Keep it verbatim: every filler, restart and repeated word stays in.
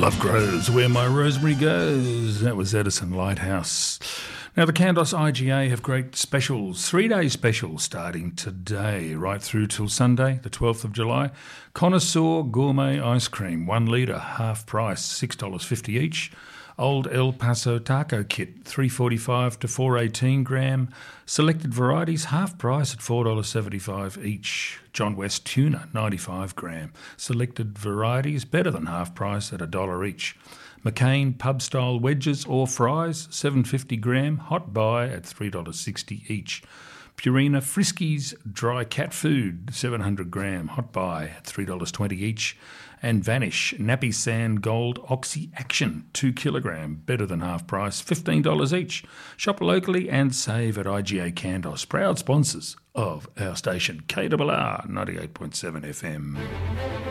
Love grows where my rosemary goes. That was Edison Lighthouse. Now, the Candos I G A have great specials, three-day specials starting today, right through till Sunday, the twelfth of July. Connoisseur Gourmet Ice Cream, one litre, half price, six dollars fifty each. Old El Paso Taco Kit, three dollars forty-five to four dollars eighteen gram. Selected varieties, half price at four dollars seventy-five each. John West Tuna, ninety-five gram. Selected varieties, better than half price at a dollar each. McCain pub-style wedges or fries, seven dollars fifty gram, hot buy at three dollars sixty each. Purina Friskies dry cat food, seven hundred gram, hot buy at three dollars twenty each. And Vanish Nappy Sand Gold Oxy Action, two kilogram, better than half price, fifteen dollars each. Shop locally and save at I G A Candos, proud sponsors of our station, K R R ninety-eight point seven F M.